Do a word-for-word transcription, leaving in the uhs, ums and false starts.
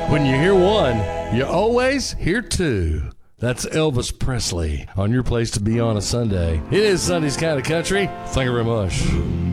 When you hear one, you always hear two. That's Elvis Presley on your place to be on a Sunday. It is Sunday's Kind of Country. Thank you very much.